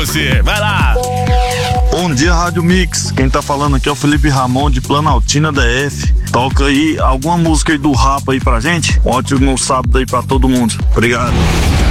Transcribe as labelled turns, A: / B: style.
A: você. Vai lá.
B: Bom dia, Rádio Mix. Quem tá falando aqui é o Felipe Ramon de Planaltina DF. Toca aí alguma música aí do Rapa aí pra gente. Um ótimo sábado aí pra todo mundo. Obrigado.